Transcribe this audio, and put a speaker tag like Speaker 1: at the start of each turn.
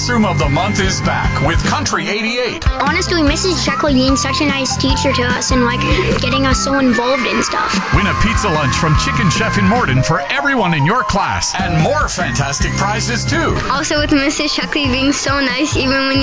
Speaker 1: Classroom of the Month is back with Country 88.
Speaker 2: Honestly, Mrs. Sheckler being such a nice teacher to us and getting us so involved in stuff.
Speaker 1: Win a pizza lunch from Chicken Chef in Morden for everyone in your class. And more fantastic prizes too.
Speaker 3: Also with Mrs. Sheckler being so nice even when